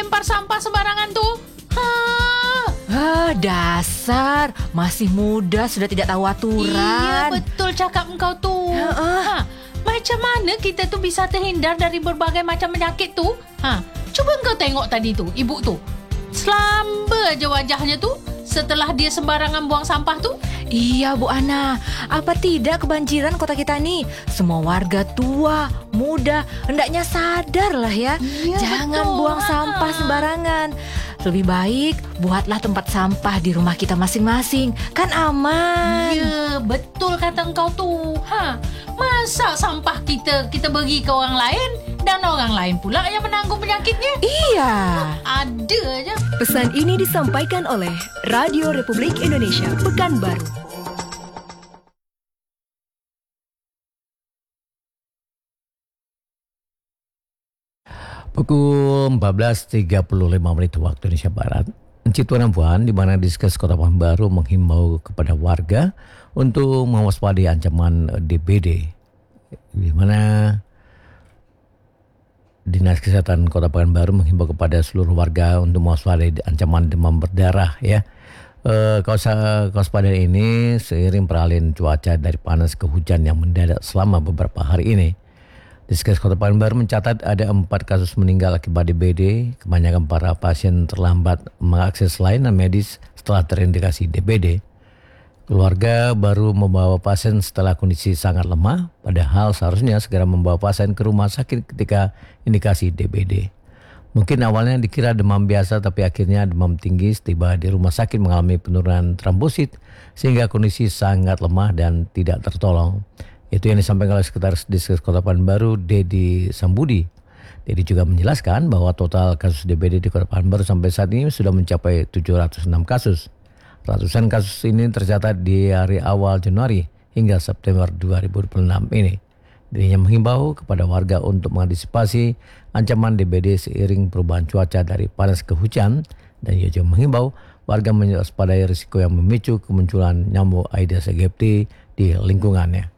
melempar sampah sembarangan tuh. Dasar, masih muda sudah tidak tahu aturan. Iya, betul cakap engkau tuh. Macam mana kita tuh bisa terhindar dari berbagai macam penyakit tuh? Cuba engkau tengok tadi tuh, ibu tuh. Selamba aja wajahnya tuh setelah dia sembarangan buang sampah tuh. Iya Bu Ana, apa tidak kebanjiran kota kita nih? Semua warga tua, muda, hendaknya sadar lah ya. Iya, jangan betul. buang sampah sembarangan. Lebih baik buatlah tempat sampah di rumah kita masing-masing, kan aman. Ya, betul kata engkau tuh. Masa sampah kita bagi ke orang lain dan orang lain pula yang menanggung penyakitnya? Iya. Ada aja. Pesan ini disampaikan oleh Radio Republik Indonesia Pekanbaru. Pukul 14.35 waktu Indonesia Barat. Encik Tuan dan Puan, di mana Diskes Kota Pekanbaru menghimbau kepada warga untuk mewaspadai ancaman DBD, di mana Dinas Kesehatan Kota Pekanbaru menghimbau kepada seluruh warga untuk mewaspadai ancaman demam berdarah ya. Kewaspadaan ini seiring peralihan cuaca dari panas ke hujan yang mendadak selama beberapa hari ini. Diskes Kota Pekanbaru mencatat ada 4 kasus meninggal akibat DBD. Kebanyakan para pasien terlambat mengakses layanan medis setelah terindikasi DBD. Keluarga baru membawa pasien setelah kondisi sangat lemah, padahal seharusnya segera membawa pasien ke rumah sakit ketika indikasi DBD. Mungkin awalnya dikira demam biasa, tapi akhirnya demam tinggi setiba di rumah sakit mengalami penurunan trombosit sehingga kondisi sangat lemah dan tidak tertolong. Itu yang disampaikan oleh Sekretaris Diskes Kota Pekanbaru, Dedi Sambudi. Dedi juga menjelaskan bahwa total kasus DBD di Kota Pekanbaru sampai saat ini sudah mencapai 706 kasus. Ratusan kasus ini tercatat di hari awal Januari hingga September 2026 ini. Dirinya menghimbau kepada warga untuk mengantisipasi ancaman DBD seiring perubahan cuaca dari panas ke hujan, dan ia juga menghimbau warga mewaspadai risiko yang memicu kemunculan nyamuk Aedes aegypti di lingkungannya.